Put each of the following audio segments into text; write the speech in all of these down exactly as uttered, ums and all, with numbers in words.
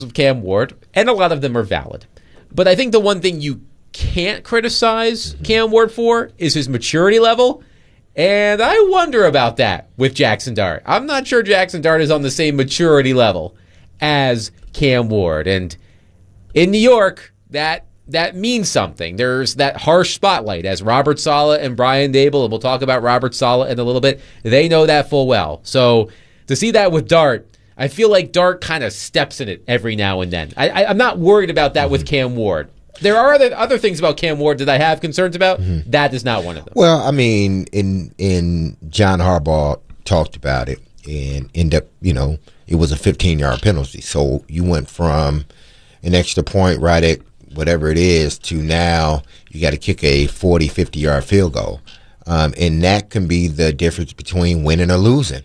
of Cam Ward, and a lot of them are valid. But I think the one thing you can't criticize Cam Ward for is his maturity level. And I wonder about that with Jackson Dart. I'm not sure Jackson Dart is on the same maturity level as Cam Ward. And in New York, that that means something. There's that harsh spotlight, as Robert Saleh and Brian Daboll, and we'll talk about Robert Saleh in a little bit, they know that full well. So to see that with Dart, I feel like Dart kind of steps in it every now and then. I, I, I'm not worried about that with Cam Ward. There are other, other things about Cam Ward that I have concerns about. Mm-hmm. That is not one of them. Well, I mean, in in John Harbaugh talked about it and end up, you know, it was a fifteen-yard penalty. So you went from an extra point right at whatever it is to now you got to kick a forty, fifty-yard field goal. Um, and that can be the difference between winning or losing.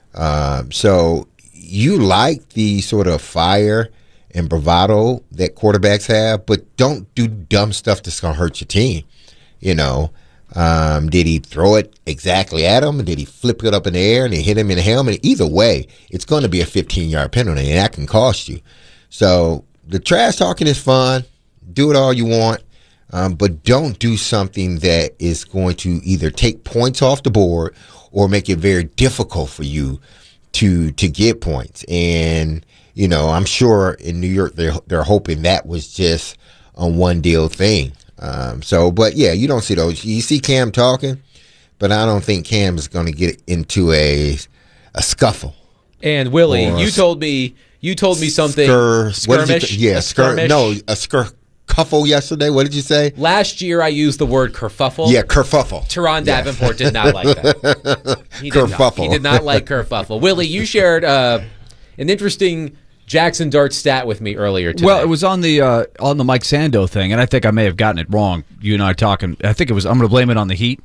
Um, so you like the sort of fire and bravado that quarterbacks have, but don't do dumb stuff that's going to hurt your team. You know, um, did he throw it exactly at him? Did he flip it up in the air and it hit him in the helmet? Either way, it's going to be a fifteen-yard penalty, and that can cost you. So the trash talking is fun. Do it all you want, um, but don't do something that is going to either take points off the board or make it very difficult for you to to get points. And you know, I'm sure in New York they're they're hoping that was just a one deal thing. Um, so, but yeah, you don't see those. You see Cam talking, but I don't think Cam is going to get into a a scuffle. And Willie, you told me you told me something. Skir, skirmish. Yeah, skir, no, a skircuffle yesterday. What did you say? Last year I used the word kerfuffle. Yeah, kerfuffle. Teron yes. Davenport did not like that. He did kerfuffle. Not. He did not like kerfuffle. Willie, you shared uh, an interesting Jackson Dart stat with me earlier today. Well, it was on the uh, on the Mike Sando thing, and I think I may have gotten it wrong. You and I talking. I think it was. I'm going to blame it on the Heat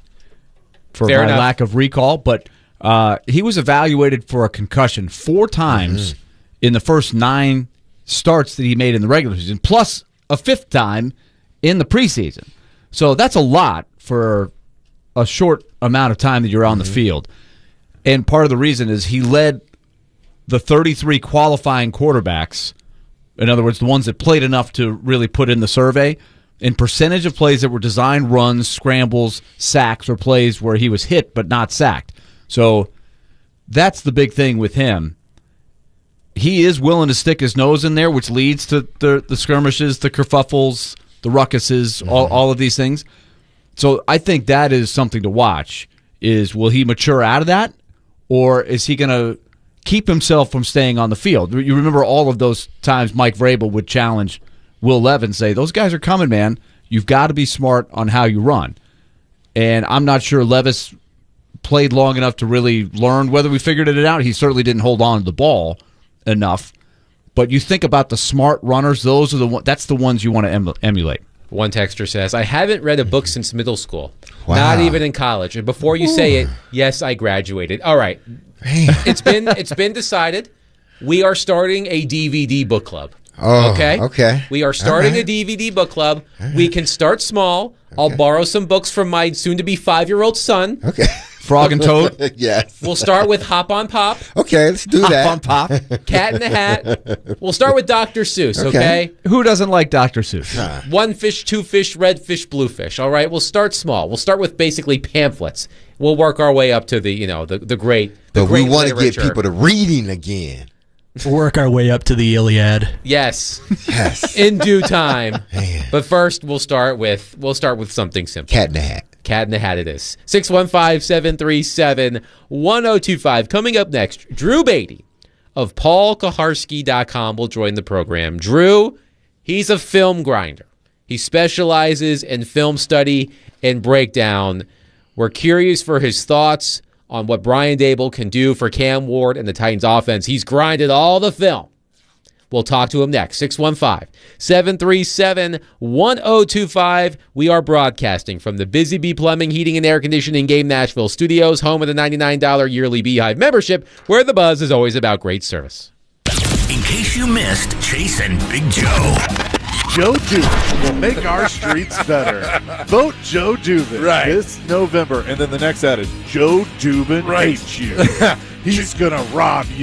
for Fair my enough. lack of recall. But uh, he was evaluated for a concussion four times mm-hmm. in the first nine starts that he made in the regular season, plus a fifth time in the preseason. So that's a lot for a short amount of time that you're on mm-hmm. the field. And part of the reason is he led the thirty-three qualifying quarterbacks, in other words, the ones that played enough to really put in the survey, in percentage of plays that were designed runs, scrambles, sacks, or plays where he was hit but not sacked. So that's the big thing with him. He is willing to stick his nose in there, which leads to the, the skirmishes, the kerfuffles, the ruckuses, mm-hmm. all, all of these things. So I think that is something to watch, is will he mature out of that, or is he going to keep himself from staying on the field? You remember all of those times Mike Vrabel would challenge Will Levis, say, those guys are coming, man. You've got to be smart on how you run. And I'm not sure Levis played long enough to really learn whether we figured it out. He certainly didn't hold on to the ball enough. But you think about the smart runners, those are the one, that's the ones you want to em- emulate. One texter says, I haven't read a book since middle school. Wow. Not even in college. And before you Ooh. say it, yes, I graduated. All right. it's been it's been decided. We are starting a D V D book club. Oh, okay. Okay. We are starting right. a D V D book club. Right. We can start small. Okay. I'll borrow some books from my soon-to-be five-year-old son. Okay. Frog and Toad. Yes. We'll start with Hop on Pop. Okay, let's do Hop that. on Pop. Cat in the Hat. We'll start with Doctor Seuss. Okay. okay? Who doesn't like Doctor Seuss? Nah. One fish, two fish, red fish, blue fish. All right. We'll start small. We'll start with basically pamphlets. We'll work our way up to the you know the the great. The but great we want to literature. get people to reading again. Work our way up to the Iliad. Yes. Yes. In due time. Man. But first, we'll start with we'll start with something simple. Cat in the Hat. Cat in the Hat it is. six one five, seven three seven, one oh two five. Coming up next, Drew Beatty of Paul Kuharsky dot com will join the program. Drew, he's a film grinder. He specializes in film study and breakdown. We're curious for his thoughts on what Brian Daboll can do for Cam Ward and the Titans offense. He's grinded all the film. We'll talk to him next. six one five, seven three seven, one oh two five. We are broadcasting from the Busy Bee Plumbing, Heating, and Air Conditioning Game Nashville Studios, home of the ninety-nine dollars yearly Beehive membership, where the buzz is always about great service. In case you missed Chase and Big Joe. Joe Dubin will make our streets better. Vote Joe Dubin right. this November. And then the next ad is Joe Dubin right. hates you. He's going to rob you.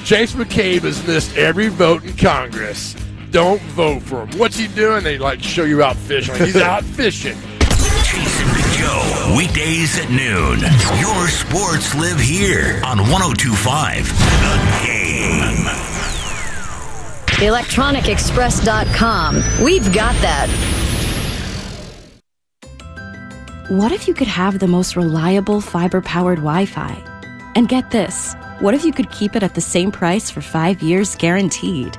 Chase McCabe has missed every vote in Congress. Don't vote for him. What's he doing? They like show you out fishing. Like, he's out fishing. Chase and Big Joe, weekdays at noon. Your sports live here on one oh two point five The Game. electronic express dot com. We've got that. What if you could have the most reliable fiber-powered Wi-Fi? And get this, what if you could keep it at the same price for five years guaranteed?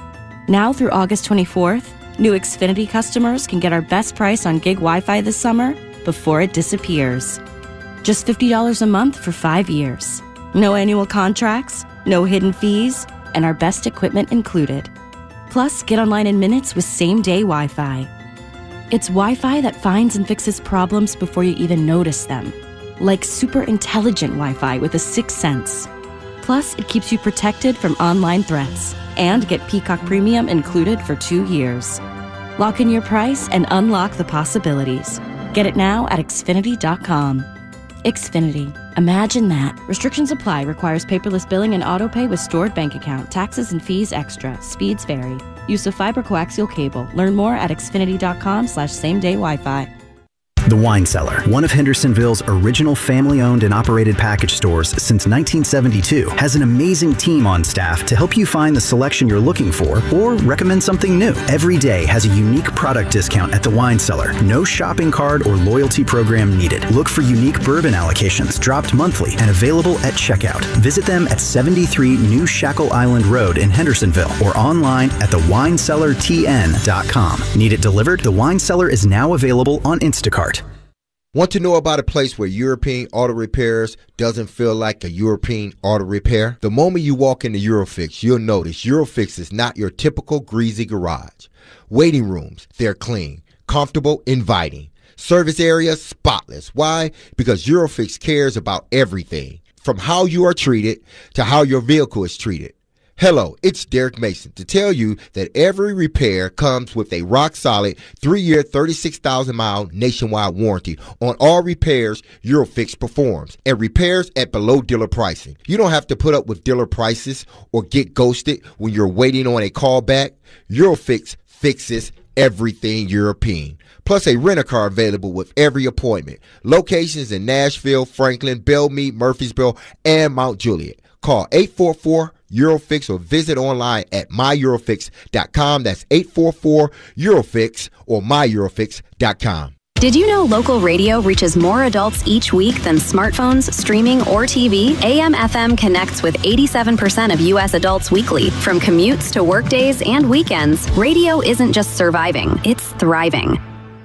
Now through August twenty-fourth, new Xfinity customers can get our best price on gig Wi-Fi this summer before it disappears. Just fifty dollars a month for five years. No annual contracts, no hidden fees, and our best equipment included. Plus, get online in minutes with same-day Wi-Fi. It's Wi-Fi that finds and fixes problems before you even notice them. Like super intelligent Wi-Fi with a sixth sense. Plus, it keeps you protected from online threats. And get Peacock Premium included for two years. Lock in your price and unlock the possibilities. Get it now at Xfinity dot com. Xfinity. Imagine that. Restrictions apply. Requires paperless billing and autopay with stored bank account. Taxes and fees extra. Speeds vary. Use of fiber coaxial cable. Learn more at Xfinity dot com slash same day Wi-Fi. The Wine Cellar, one of Hendersonville's original family-owned and operated package stores since nineteen seventy-two, has an amazing team on staff to help you find the selection you're looking for or recommend something new. Every day has a unique product discount at The Wine Cellar. No shopping card or loyalty program needed. Look for unique bourbon allocations dropped monthly and available at checkout. Visit them at seventy-three New Shackle Island Road in Hendersonville or online at the wine cellar t n dot com. Need it delivered? The Wine Cellar is now available on Instacart. Want to know about a place where European Auto Repairs doesn't feel like a European auto repair? The moment you walk into Eurofix, you'll notice Eurofix is not your typical greasy garage. Waiting rooms, they're clean, comfortable, inviting. Service areas, spotless. Why? Because Eurofix cares about everything, from how you are treated to how your vehicle is treated. Hello, it's Derek Mason to tell you that every repair comes with a rock-solid three-year, thirty-six thousand mile nationwide warranty on all repairs Eurofix performs, and repairs at below dealer pricing. You don't have to put up with dealer prices or get ghosted when you're waiting on a call back. Eurofix fixes everything European. Plus a rent-a-car available with every appointment. Locations in Nashville, Franklin, Belmead, Murfreesboro, and Mount Juliet. Call eight four four Eurofix or visit online at my eurofix dot com. That's eight four four Eurofix or my eurofix dot com. Did you know local radio reaches more adults each week than smartphones, streaming, or T V? A M F M connects with eighty-seven percent of U S adults weekly. From commutes to workdays and weekends, radio isn't just surviving, it's thriving.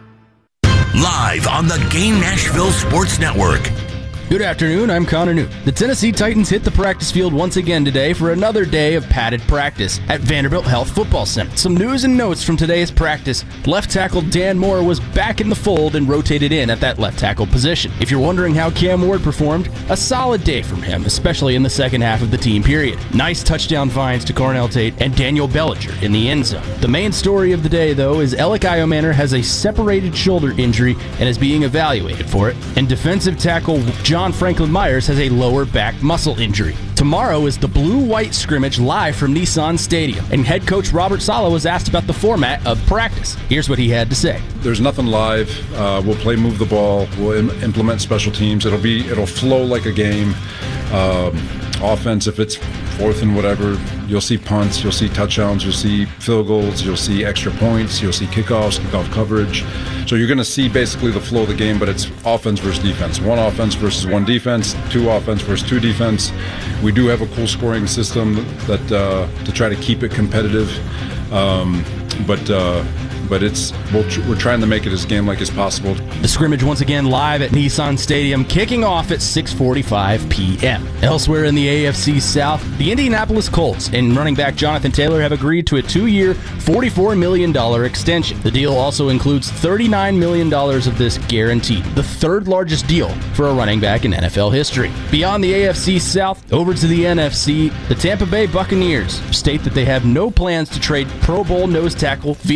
Live on the Game Nashville Sports Network. Good afternoon, I'm Connor Newt. The Tennessee Titans hit the practice field once again today for another day of padded practice at Vanderbilt Health Football Center. Some news and notes from today's practice. Left tackle Dan Moore was back in the fold and rotated in at that left tackle position. If you're wondering how Cam Ward performed, a solid day from him, especially in the second half of the team period. Nice touchdown finds to Cornell Tate and Daniel Bellinger in the end zone. The main story of the day, though, is Alec Iomanner has a separated shoulder injury and is being evaluated for it, and defensive tackle John John Franklin Myers has a lower back muscle injury. Tomorrow is the blue-white scrimmage live from Nissan Stadium, and head coach Robert Saleh was asked about the format of practice. Here's what he had to say. There's nothing live. Uh, we'll play move the ball. We'll im- implement special teams. It'll be it'll flow like a game. Um, offense, if it's fourth and whatever, you'll see punts, you'll see touchdowns, you'll see field goals, you'll see extra points, you'll see kickoffs, kickoff coverage. So you're going to see basically the flow of the game, but it's offense versus defense. One offense versus one defense, two offense versus two defense. We do have a cool scoring system that uh, to try to keep it competitive, um, but uh, but it's we'll tr- we're trying to make it as game-like as possible. The scrimmage once again live at Nissan Stadium, kicking off at six forty-five p.m. Elsewhere in the A F C South, the Indianapolis Colts and running back Jonathan Taylor have agreed to a two-year, forty-four million dollars extension. The deal also includes thirty-nine million dollars of this guaranteed, the third largest deal for a running back in N F L history. Beyond the A F C South, over to the N F C, the Tampa Bay Buccaneers state that they have no plans to trade Pro Bowl nose tackle Vita Vea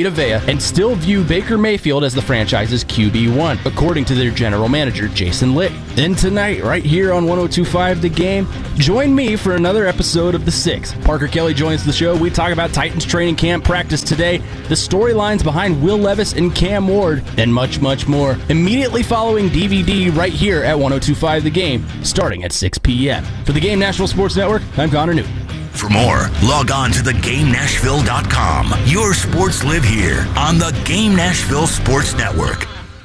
and still view Baker Mayfield as the franchise's Q B one, according to their general manager, Jason Licht. And tonight, right here on one oh two point five The Game, join me for another episode of The Six. Parker Kelly joins the show. We talk about Titans training camp practice today, the storylines behind Will Levis and Cam Ward, and much, much more. Immediately following D V D right here at one oh two point five The Game, starting at six p.m. For the Game Nashville Sports Network, I'm Connor Newton. For more, log on to the game nashville dot com. Your sports live here on the Game Nashville Sports Network.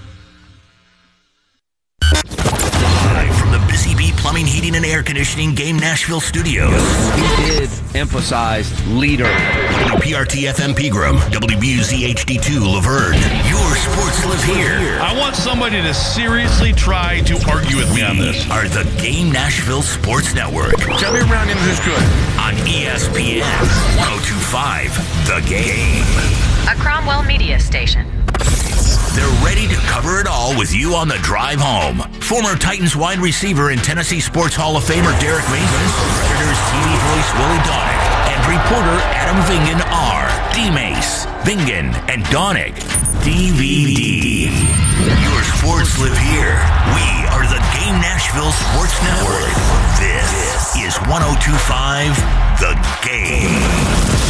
Live from the Busy Bee Plumbing, Heating, and Air Conditioning Game Nashville Studios. He did emphasize leader. W P R T F M Pegram, W B U Z H D two Laverne. Your sports live here. I want somebody to seriously try to argue with me on this. Are the Game Nashville Sports Network. Tell me around him who's good. On E S P N one oh two point five The Game. A Cromwell media station. They're ready to cover it all with you on the drive home. Former Titans wide receiver and Tennessee Sports Hall of Famer Derek Mason, Predators T V voice Willie Donick, and reporter Adam Vingan are D-Mace, Vingan, and Donick. D V D. Your sports live here. We are the Game Nashville Sports Network. This is one oh two point five The Game.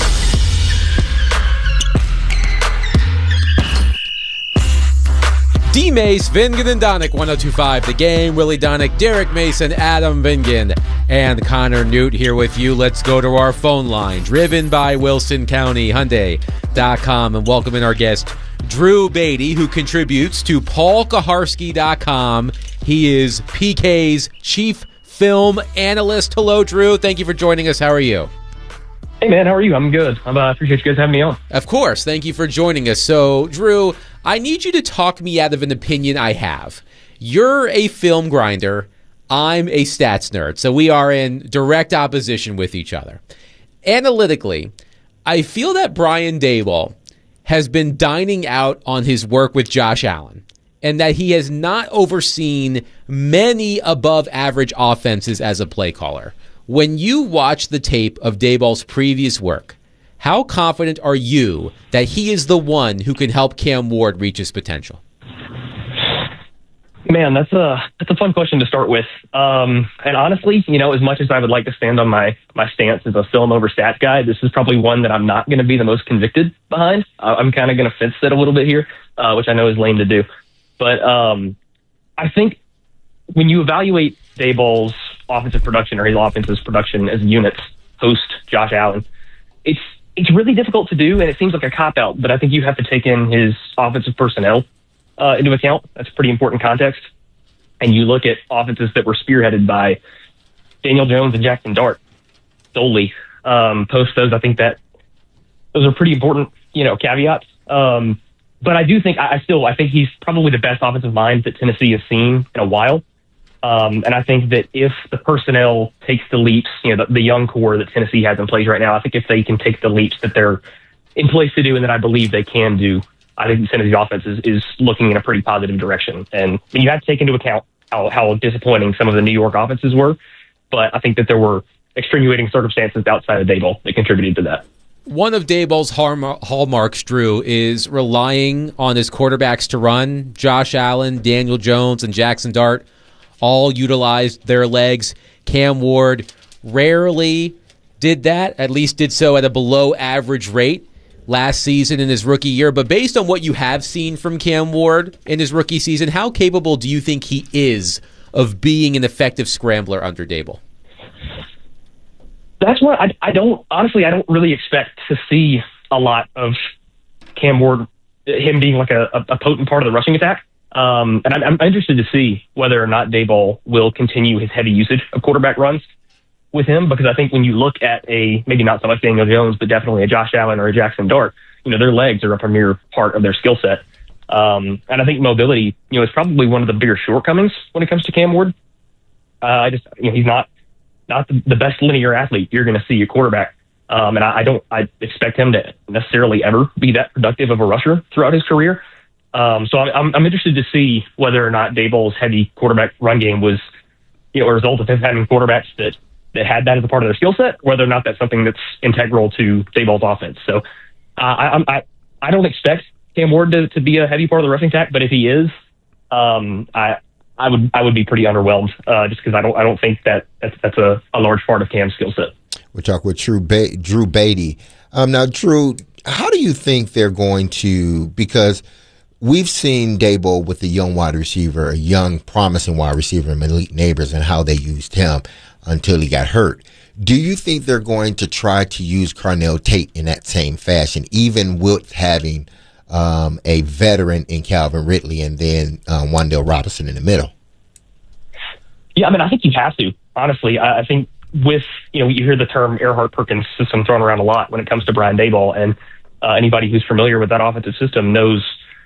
D-Mace, Vingan, and Donick, one oh two point five The Game. Willie Donick, Derek Mason, Adam Vingan, and Connor Newt here with you. Let's go to our phone line, driven by Wilson County Hyundai dot com, and welcome in our guest, Drew Beatty, who contributes to Paul Kaharski dot com. He is P K's chief film analyst. Hello, Drew. Thank you for joining us. How are you? Hey, man. How are you? I'm good. I uh, appreciate you guys having me on. Of course. Thank you for joining us. So, Drew, I need you to talk me out of an opinion I have. You're a film grinder. I'm a stats nerd. So we are in direct opposition with each other. Analytically, I feel that Brian Daboll has been dining out on his work with Josh Allen, and that he has not overseen many above-average offenses as a play caller. When you watch the tape of Daboll's previous work, how confident are you that he is the one who can help Cam Ward reach his potential? Man, that's a that's a fun question to start with. Um, and honestly, you know, as much as I would like to stand on my, my stance as a film over stats guy, this is probably one that I'm not going to be the most convicted behind. Uh, I'm kind of going to fence it a little bit here, uh, which I know is lame to do. But um, I think when you evaluate Daboll's offensive production or his offensive production as units post Josh Allen, it's it's really difficult to do, and it seems like a cop-out, but I think you have to take in his offensive personnel uh, into account. That's pretty important context. And you look at offenses that were spearheaded by Daniel Jones and Jackson Dart solely. Um, post those, I think that those are pretty important, you know, caveats. Um, but I do think, I, I still, I think he's probably the best offensive mind that Tennessee has seen in a while. Um, and I think that if the personnel takes the leaps, you know, the, the young core that Tennessee has in place right now, I think if they can take the leaps that they're in place to do and that I believe they can do, I think Tennessee's offense is, is looking in a pretty positive direction. And I mean, you have to take into account how, how disappointing some of the New York offenses were, but I think that there were extenuating circumstances outside of Daboll that contributed to that. One of Daboll's hallmarks, Drew, is relying on his quarterbacks to run. Josh Allen, Daniel Jones, and Jackson Dart all utilized their legs. Cam Ward rarely did that, at least did so at a below average rate last season in his rookie year. But based on what you have seen from Cam Ward in his rookie season, how capable do you think he is of being an effective scrambler under Daboll? That's what I, I don't, honestly, I don't really expect to see a lot of Cam Ward, him being like a, a potent part of the rushing attack. Um, and I'm, I'm interested to see whether or not Daboll will continue his heavy usage of quarterback runs with him, because I think when you look at a, maybe not so much Daniel Jones, but definitely a Josh Allen or a Jackson Dart, you know, their legs are a premier part of their skill set. Um, and I think mobility, you know, is probably one of the bigger shortcomings when it comes to Cam Ward. Uh, I just, you know, he's not, not the, the best linear athlete you're going to see a quarterback. Um, and I, I don't, I expect him to necessarily ever be that productive of a rusher throughout his career. Um, so I'm, I'm interested to see whether or not Daboll's heavy quarterback run game was, you know, a result of him having quarterbacks that, that had that as a part of their skill set, whether or not that's something that's integral to Daboll's offense. So uh, I, I, I don't expect Cam Ward to, to be a heavy part of the rushing attack, but if he is, um, I I would I would be pretty underwhelmed uh, just because I don't I don't think that that's, that's a, a large part of Cam's skill set. We're talking with Drew, ba- Drew Beatty. Um, now, Drew, how do you think they're going to, because we've seen Daboll with a young wide receiver, a young, promising wide receiver, Malik Neighbors, and how they used him until he got hurt. Do you think they're going to try to use Carnell Tate in that same fashion, even with having um, a veteran in Calvin Ridley and then um, Wan'Dale Robinson in the middle? Yeah, I mean, I think you have to, honestly. I, I think with, you know, you hear the term Earhart-Perkins system thrown around a lot when it comes to Brian Daboll, and uh, anybody who's familiar with that offensive system knows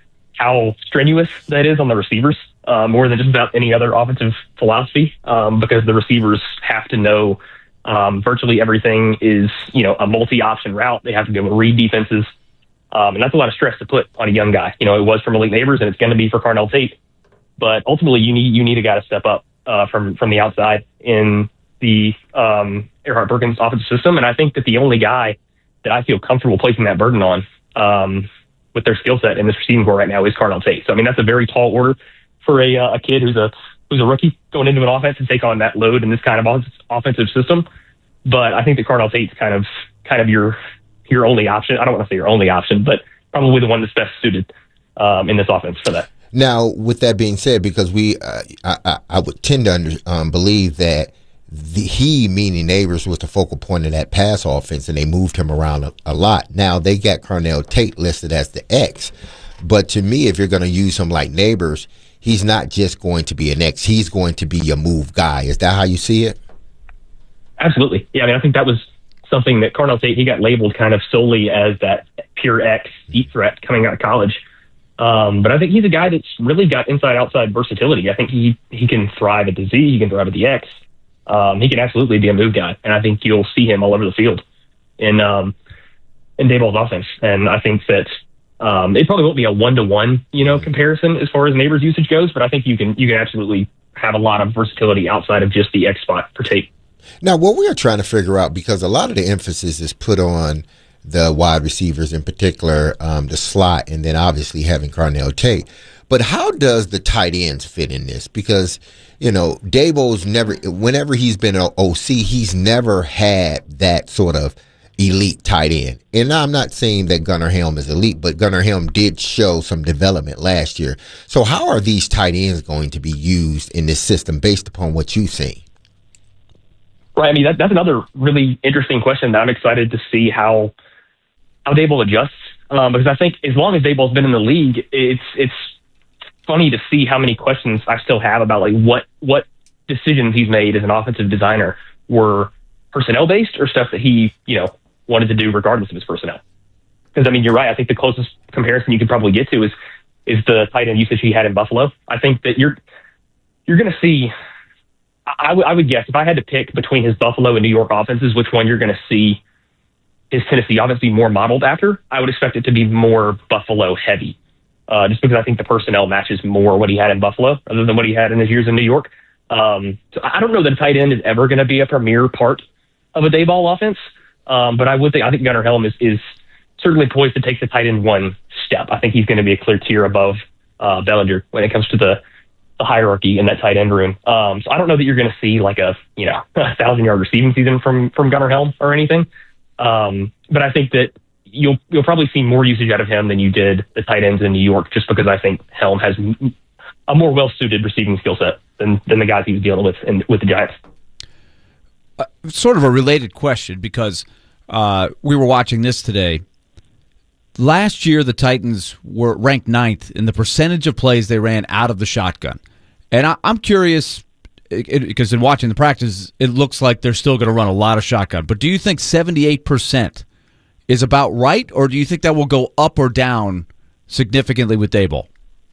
how strenuous that is on the receivers, uh, more than just about any other offensive philosophy, um, because the receivers have to know um, virtually everything is, you know, a multi-option route. They have to be able to read defenses, um, and that's a lot of stress to put on a young guy. You know, it was for Malik Neighbors, and it's going to be for Carnell Tate, but ultimately you need you need a guy to step up uh, from from the outside in the um, Earhart-Perkins offensive system, and I think that the only guy that I feel comfortable placing that burden on um, with their skill set in this receiving core right now is Carnell Tate. So I mean, that's a very tall order for a uh, a kid who's a who's a rookie going into an offense and take on that load in this kind of offensive system. But I think that Carnell Tate's kind of kind of your your only option. I don't want to say your only option, but probably the one that's best suited um, in this offense for that. Now, with that being said, because we, uh, I, I, I would tend to under, um, believe that the, he, meaning Neighbors, was the focal point of that pass offense, and they moved him around a, a lot. Now, they got Carnell Tate listed as the X, but to me, if you're going to use him like Neighbors, he's not just going to be an X. He's going to be a move guy. Is that how you see it? Absolutely. Yeah, I mean, I think that was something that Carnell Tate, he got labeled kind of solely as that pure X deep threat coming out of college. Um, but I think he's a guy that's really got inside-outside versatility. I think he, he can thrive at the Z, he can thrive at the X. Um, he can absolutely be a move guy, and I think you'll see him all over the field in um, in Daboll's offense. And I think that um, it probably won't be a one-to-one, you know, comparison as far as Neighbors' usage goes, but I think you can you can absolutely have a lot of versatility outside of just the X spot for Tate. Now, what we are trying to figure out, because a lot of the emphasis is put on the wide receivers, in particular um, the slot, and then obviously having Carnell Tate. But how does the tight ends fit in this? Because, you know, Daboll's never, whenever he's been an O C, he's never had that sort of elite tight end. And I'm not saying that Gunnar Helm is elite, but Gunnar Helm did show some development last year. So how are these tight ends going to be used in this system based upon what you've seen? Right. I mean, that, that's another really interesting question that I'm excited to see how how Daboll adjusts, um, because I think as long as Daboll's been in the league, it's it's funny to see how many questions I still have about like what what decisions he's made as an offensive designer were personnel based or stuff that he you know wanted to do regardless of his personnel. Because I mean, you're right. I think the closest comparison you could probably get to is is the tight end usage he had in Buffalo. I think that you're you're going to see. I, w- I would guess if I had to pick between his Buffalo and New York offenses, which one you're going to see his Tennessee offense be more modeled after, I would expect it to be more Buffalo heavy, uh, just because I think the personnel matches more what he had in Buffalo rather than what he had in his years in New York. Um, so I don't know that a tight end is ever going to be a premier part of a Daboll offense, um, but I would think I think Gunnar Helm is, is certainly poised to take the tight end one step. I think he's going to be a clear tier above uh, Bellinger when it comes to the the hierarchy in that tight end room. Um, so I don't know that you're going to see like a, you know, a thousand yard receiving season from, from Gunnar Helm or anything. Um, but I think that you'll, you'll probably see more usage out of him than you did the tight ends in New York, just because I think Helm has a more well-suited receiving skill set than, than the guys he was dealing with in, with the Giants. Uh, sort of a related question, because uh, we were watching this today. Last year, the Titans were ranked ninth in the percentage of plays they ran out of the shotgun. And I, I'm curious, because in watching the practice, it looks like they're still going to run a lot of shotgun. But do you think seventy-eight percent is about right, or do you think that will go up or down significantly with Daboll?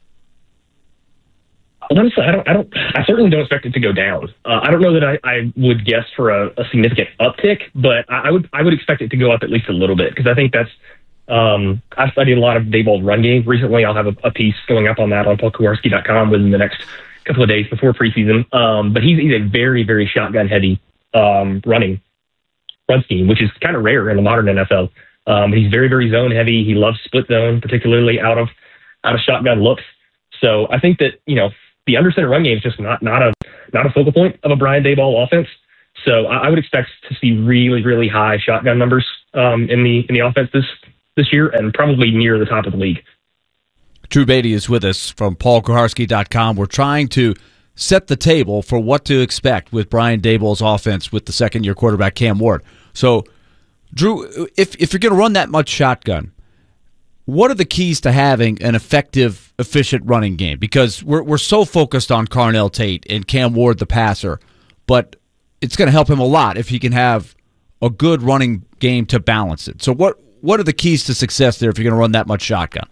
Honestly, I don't. I don't. I certainly don't expect it to go down. Uh, I don't know that I, I would guess for a, a significant uptick, but I, I would. I would expect it to go up at least a little bit, because I think that's. Um, I've studied a lot of Daboll's run game recently. I'll have a, a piece going up on that on Paul Kuwarski dot com within the next couple of days before preseason. Um, but he's, he's a very, very shotgun heavy um, running run scheme, which is kind of rare in the modern N F L. Um, he's very, very zone heavy. He loves split zone, particularly out of out of shotgun looks. So I think that, you know, the under center run game is just not not a not a focal point of a Brian Daboll offense. So I, I would expect to see really, really high shotgun numbers um, in the in the offense this this year, and probably near the top of the league. Drew Beatty is with us from Paul Kuharsky dot com. We're trying to set the table for what to expect with Brian Daboll's offense with the second-year quarterback Cam Ward. So, Drew, if if you're going to run that much shotgun, what are the keys to having an effective, efficient running game? Because we're we're so focused on Carnell Tate and Cam Ward, the passer, but it's going to help him a lot if he can have a good running game to balance it. So, what what are the keys to success there if you're going to run that much shotgun?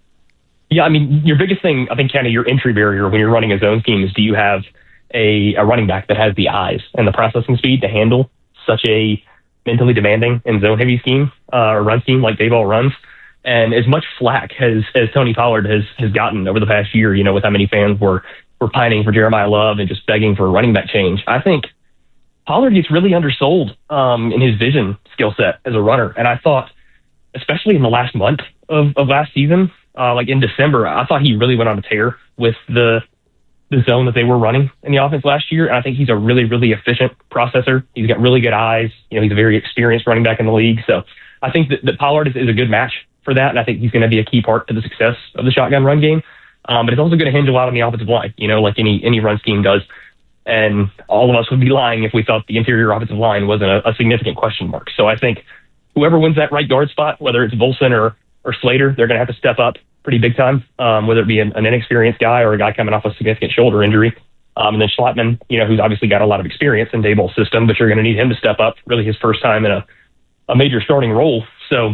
Yeah, I mean, your biggest thing, I think, kind of your entry barrier when you're running a zone scheme is, do you have a, a running back that has the eyes and the processing speed to handle such a mentally demanding and zone-heavy scheme uh, or run scheme like Daboll runs? And as much flack as, as Tony Pollard has, has gotten over the past year, you know, with how many fans were, were pining for Jeremiah Love and just begging for a running back change, I think Pollard gets really undersold um, in his vision skill set as a runner. And I thought, especially in the last month of, of last season, Uh, like in December, I thought he really went on a tear with the the zone that they were running in the offense last year. And I think he's a really, really efficient processor. He's got really good eyes. You know, he's a very experienced running back in the league. So I think that, that Pollard is, is a good match for that. And I think he's going to be a key part to the success of the shotgun run game. Um, but it's also going to hinge a lot on the offensive line, you know, like any any run scheme does. And all of us would be lying if we thought the interior offensive line wasn't a, a significant question mark. So I think whoever wins that right guard spot, whether it's Volson or or Slater, they're going to have to step up pretty big time, um, whether it be an, an inexperienced guy or a guy coming off a significant shoulder injury. Um, and then Schlattman, you know, who's obviously got a lot of experience in Daboll's system, but you're going to need him to step up, really his first time in a, a major starting role. So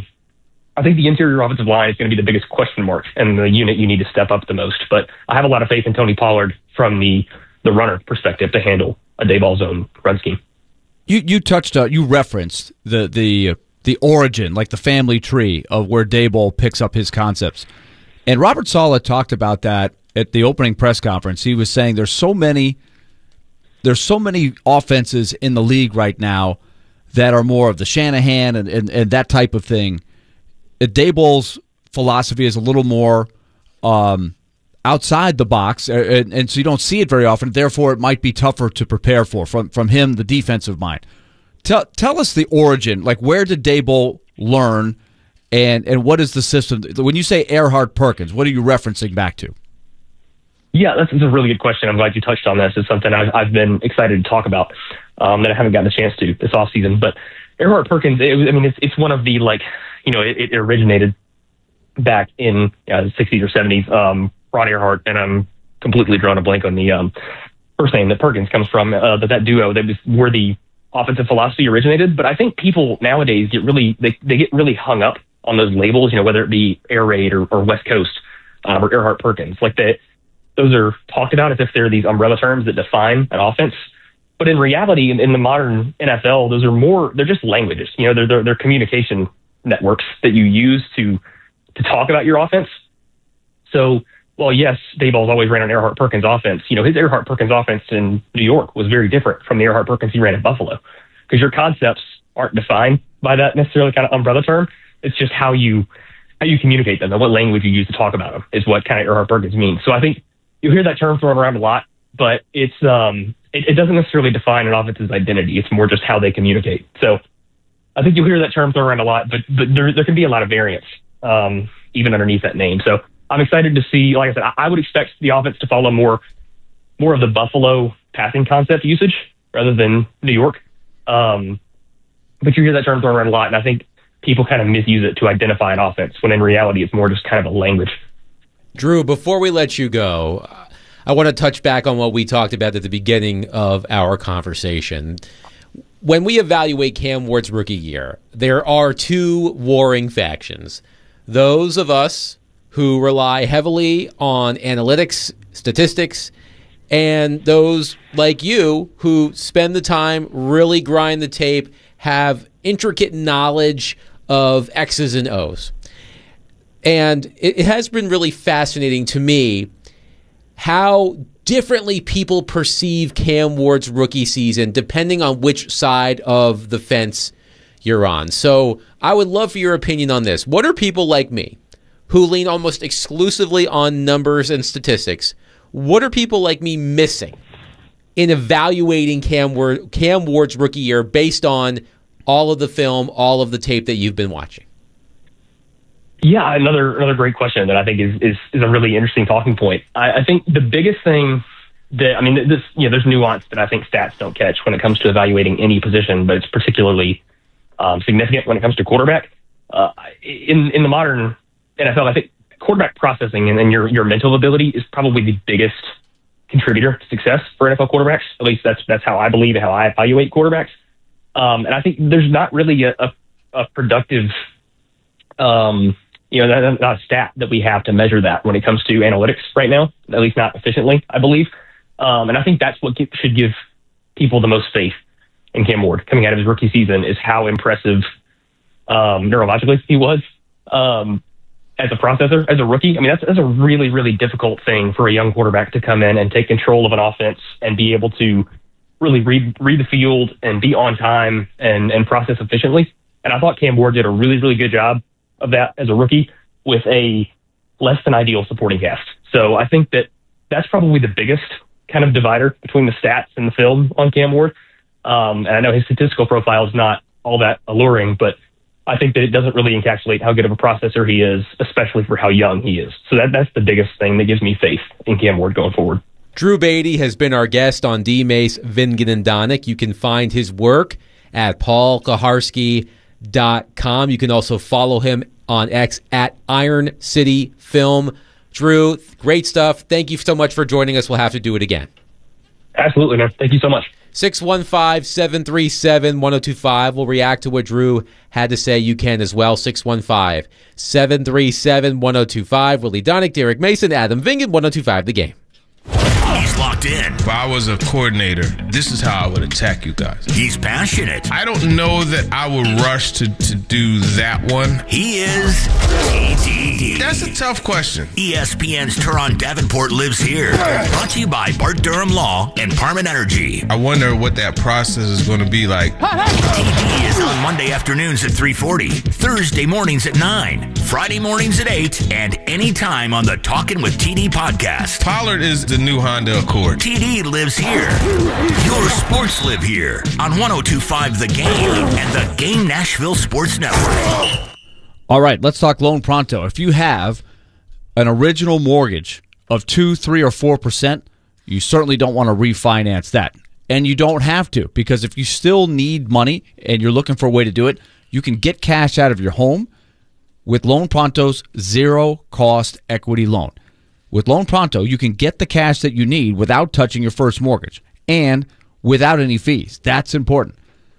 I think the interior offensive line is going to be the biggest question mark and the unit you need to step up the most. But I have a lot of faith in Tony Pollard from the, the runner perspective to handle a Daboll zone run scheme. You you touched, uh, you referenced the the the origin, like the family tree of where Daboll picks up his concepts. And Robert Saleh talked about that at the opening press conference. He was saying there's so many there's so many offenses in the league right now that are more of the Shanahan and, and, and that type of thing. Daboll's philosophy is a little more um, outside the box, and, and so you don't see it very often. Therefore, it might be tougher to prepare for from, from him, the defensive mind. Tell tell us the origin. Like, where did Daboll learn, and and what is the system? When you say Erhardt Perkins, what are you referencing back to? Yeah, that's, that's a really good question. I'm glad you touched on this. It's something I've, I've been excited to talk about um, that I haven't gotten a chance to this offseason. But Erhardt Perkins, it was, I mean, it's it's one of the, like, you know, it, it originated back in uh, the sixties or seventies. Um, Ron Erhardt, and I'm completely drawing a blank on the um, first name that Perkins comes from, uh, but that duo, that was where the offensive philosophy originated. But I think people nowadays get really, they, they get really hung up on those labels, you know, whether it be Air Raid or, or West Coast um, or Erhardt Perkins. Like, that, those are talked about as if they're these umbrella terms that define an offense. But in reality, in, in the modern N F L, those are more, they're just languages. You know, they're, they're, they're communication networks that you use to to talk about your offense. So, well, yes, Daboll's always ran an Erhardt Perkins offense. You know, his Erhardt Perkins offense in New York was very different from the Erhardt Perkins he ran at Buffalo, because your concepts aren't defined by that necessarily kind of umbrella term. It's just how you how you communicate them and what language you use to talk about them is what kind of Erhardt Perkins means. So I think you'll hear that term thrown around a lot, but it's um it, it doesn't necessarily define an offense's identity. It's more just how they communicate. So I think you'll hear that term thrown around a lot, but but there there can be a lot of variance um, even underneath that name. So I'm excited to see. Like I said, I, I would expect the offense to follow more more of the Buffalo passing concept usage rather than New York. Um, but you hear that term thrown around a lot, and I think people kind of misuse it to identify an offense when in reality it's more just kind of a language. Drew, before we let you go, I want to touch back on what we talked about at the beginning of our conversation. When we evaluate Cam Ward's rookie year, there are two warring factions. Those of us who rely heavily on analytics, statistics, and those like you who spend the time, really grind the tape, have intricate knowledge of X's and O's. And it, it has been really fascinating to me how differently people perceive Cam Ward's rookie season depending on which side of the fence you're on. So I would love for your opinion on this. What are people like me who lean almost exclusively on numbers and statistics? What are people like me missing in evaluating Cam, Ward, Cam Ward's rookie year based on all of the film, all of the tape that you've been watching? Yeah, another another great question that I think is is, is a really interesting talking point. I, I think the biggest thing that, I mean, this, you know, there's nuance that I think stats don't catch when it comes to evaluating any position, but it's particularly um, significant when it comes to quarterback. Uh, in in the modern N F L, I think quarterback processing and, and your your mental ability is probably the biggest contributor to success for N F L quarterbacks. At least that's that's how I believe and how I evaluate quarterbacks. Um, and I think there's not really a, a, a productive, um, you know, not, not a stat that we have to measure that when it comes to analytics right now, at least not efficiently, I believe. Um, and I think that's what should give people the most faith in Cam Ward coming out of his rookie season, is how impressive um, neurologically he was um, as a processor, as a rookie. I mean, that's, that's a really, really difficult thing for a young quarterback to come in and take control of an offense and be able to really read read the field and be on time and, and process efficiently. And I thought Cam Ward did a really, really good job of that as a rookie with a less than ideal supporting cast. So I think that that's probably the biggest kind of divider between the stats and the film on Cam Ward. Um, and I know his statistical profile is not all that alluring, but I think that it doesn't really encapsulate how good of a processor he is, especially for how young he is. So that that's the biggest thing that gives me faith in Cam Ward going forward. Drew Beatty has been our guest on D. Mace, Vingan, and Donick. You can find his work at paul kaharski dot com. You can also follow him on X at Iron City Film. Drew, great stuff. Thank you so much for joining us. We'll have to do it again. Absolutely, man. Thank you so much. six one five, seven three seven, one oh two five. We'll react to what Drew had to say. You can as well. six one five, seven three seven, one oh two five. Willie Donick, Derek Mason, Adam Vingan, one oh two five The Game. He's locked in. If I was a coordinator, this is how I would attack you guys. He's passionate. I don't know that I would rush to, to do that one. He is T D. That's a tough question. E S P N's Turon Davenport lives here. Brought to you by Bart Durham Law and Parman Energy. I wonder what that process is going to be like. T D is on Monday afternoons at three forty, Thursday mornings at nine, Friday mornings at eight, and anytime on the Talkin' with T D podcast. Pollard is the new Honda Accord. T D lives here. Your sports live here on one oh two point five The Game and the Game Nashville Sports Network. All right, let's talk Loan Pronto. If you have an original mortgage of two, three, or four percent, you certainly don't want to refinance that. And you don't have to, because if you still need money and you're looking for a way to do it, you can get cash out of your home with Loan Pronto's zero-cost equity loan. With Loan Pronto, you can get the cash that you need without touching your first mortgage and without any fees. That's important.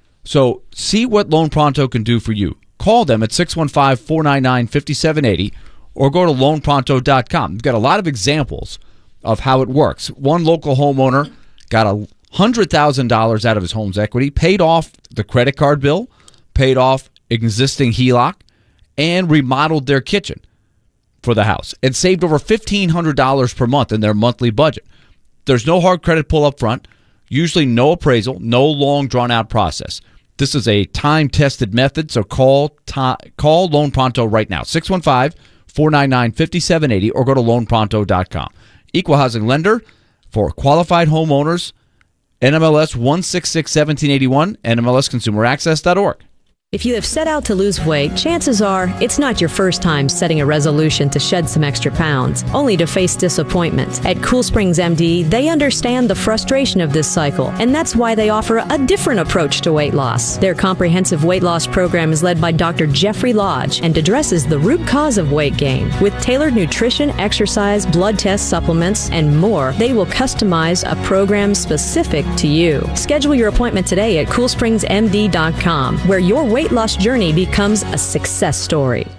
So see what Loan Pronto can do for you. Call them at six one five, four nine nine, five seven eight zero or go to loan pronto dot com. We've got a lot of examples of how it works. One local homeowner got one hundred thousand dollars out of his home's equity, paid off the credit card bill, paid off existing H E L O C, and remodeled their kitchen for the house and saved over fifteen hundred dollars per month in their monthly budget. There's no hard credit pull up front, usually no appraisal, no long drawn-out process. This is a time-tested method, so call ta- call Loan Pronto right now, six one five, four nine nine, five seven eight zero or go to loan pronto dot com. Equal housing lender for qualified homeowners, N M L S one six six, one seven eight one, N M L S consumer access dot org. If you have set out to lose weight, chances are it's not your first time setting a resolution to shed some extra pounds, only to face disappointment. At Cool Springs M D, they understand the frustration of this cycle, and that's why they offer a different approach to weight loss. Their comprehensive weight loss program is led by Doctor Jeffrey Lodge and addresses the root cause of weight gain. With tailored nutrition, exercise, blood test supplements, and more, they will customize a program specific to you. Schedule your appointment today at cool springs m d dot com, where your weight loss journey becomes a success story.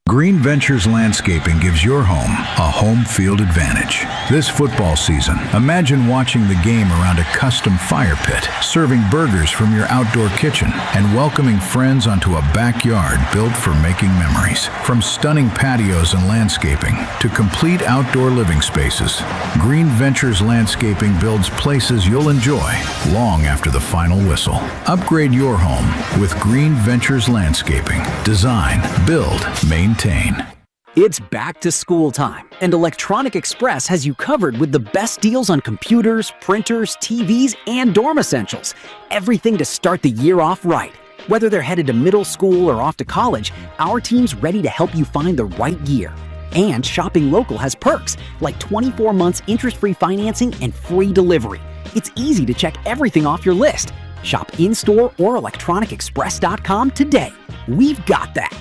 Green Ventures Landscaping gives your home a home field advantage. This football season, imagine watching the game around a custom fire pit, serving burgers from your outdoor kitchen, and welcoming friends onto a backyard built for making memories. From stunning patios and landscaping to complete outdoor living spaces, Green Ventures Landscaping builds places you'll enjoy long after the final whistle. Upgrade your home with Green Ventures Landscaping. Design, build, maintain. It's back to school time, and Electronic Express has you covered with the best deals on computers, printers, T Vs, and dorm essentials. Everything to start the year off right. Whether they're headed to middle school or off to college, our team's ready to help you find the right gear. And shopping local has perks, like twenty-four months interest-free financing and free delivery. It's easy to check everything off your list. Shop in-store or electronic express dot com today. We've got that.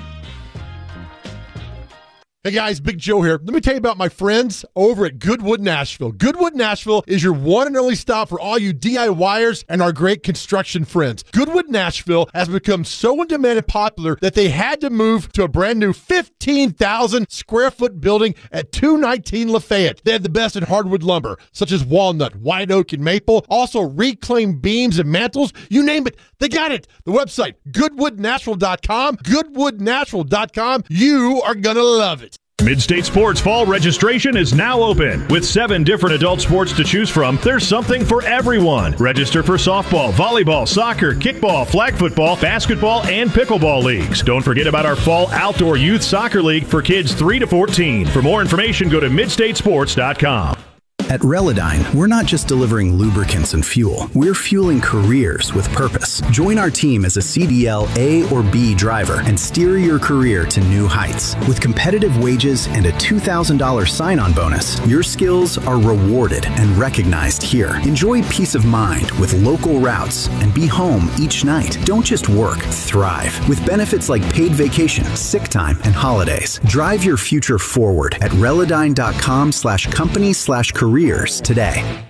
Hey guys, Big Joe here. Let me tell you about my friends over at Goodwood Nashville. Goodwood Nashville is your one and only stop for all you DIYers and our great construction friends. Goodwood Nashville has become so in demand and popular that they had to move to a brand new fifteen thousand square foot building at two nineteen Lafayette. They have the best in hardwood lumber, such as walnut, white oak, and maple. Also reclaimed beams and mantles. You name it, they got it. The website, goodwood nashville dot com. goodwood nashville dot com. You are going to love it. Midstate Sports Fall registration is now open. With seven different adult sports to choose from, there's something for everyone. Register for softball, volleyball, soccer, kickball, flag football, basketball, and pickleball leagues. Don't forget about our Fall Outdoor Youth Soccer League for kids three to fourteen. For more information, go to midstate sports dot com. At Relodyne, we're not just delivering lubricants and fuel. We're fueling careers with purpose. Join our team as a C D L A or B driver and steer your career to new heights. With competitive wages and a two thousand dollars sign-on bonus, your skills are rewarded and recognized here. Enjoy peace of mind with local routes and be home each night. Don't just work, thrive. With benefits like paid vacation, sick time, and holidays. Drive your future forward at relodyne dot com slash company slash career today.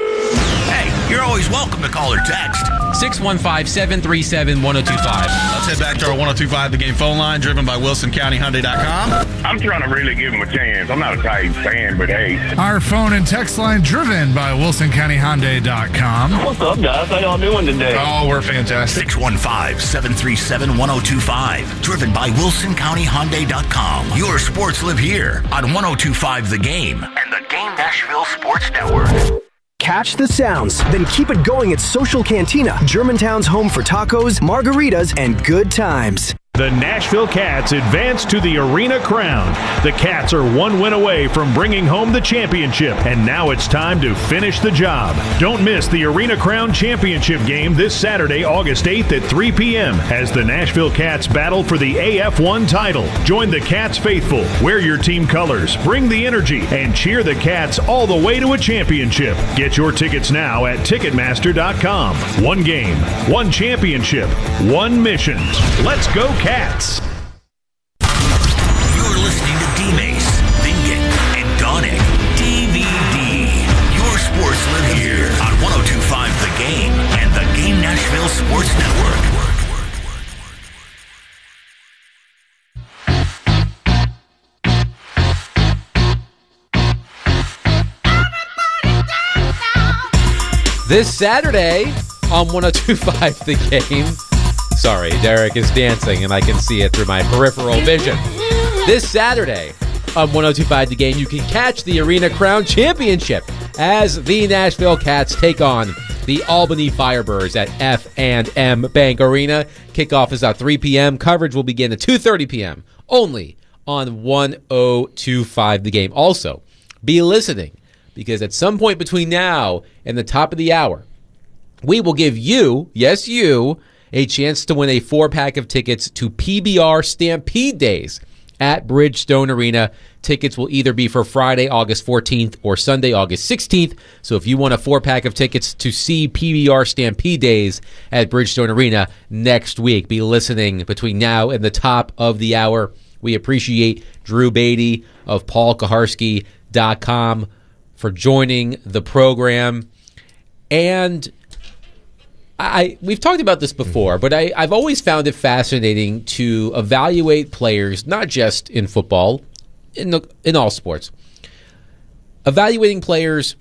Hey, you're always welcome to call or text. six one five, seven three seven, one oh two five. Let's head back to our one oh two five The Game phone line, driven by Wilson County Hyundai dot com. I'm trying to really give him a chance. I'm not a Titans fan, but hey. Our phone and text line, driven by Wilson County Hyundai dot com. What's up, guys? How y'all doing today? Oh, we're fantastic. six one five, seven three seven, one oh two five. Driven by Wilson County Hyundai dot com. Your sports live here on one oh two five The Game and the Game Nashville Sports Network. Catch the sounds, then keep it going at Social Cantina, Germantown's home for tacos, margaritas, and good times. The Nashville Cats advance to the Arena Crown. The Cats are one win away from bringing home the championship, and now it's time to finish the job. Don't miss the Arena Crown Championship game this Saturday, August eighth at three p.m. as the Nashville Cats battle for the A F one title. Join the Cats faithful, wear your team colors, bring the energy, and cheer the Cats all the way to a championship. Get your tickets now at ticketmaster dot com. One game, one championship, one mission. Let's go, Cats! Cats. You're listening to D-Mace, Bingen, and Donick. D V D. Your sports live here on one oh two five The Game and the Game Nashville Sports Network. This Saturday on one oh two five The Game. Sorry, Derek is dancing, and I can see it through my peripheral vision. This Saturday on one oh two five The Game, you can catch the Arena Crown Championship as the Nashville Cats take on the Albany Firebirds at F and M Bank Arena. Kickoff is at three p.m. Coverage will begin at two thirty p.m. only on one oh two five The Game. Also, be listening, because at some point between now and the top of the hour, we will give you, yes you, a chance to win a four-pack of tickets to P B R Stampede Days at Bridgestone Arena. Tickets will either be for Friday, August fourteenth or Sunday, August sixteenth. So if you want a four-pack of tickets to see P B R Stampede Days at Bridgestone Arena next week, be listening between now and the top of the hour. We appreciate Drew Beatty of Paul Kaharski dot com for joining the program. And I we've talked about this before, but I, I've always found it fascinating to evaluate players, not just in football, in the, in all sports. Evaluating players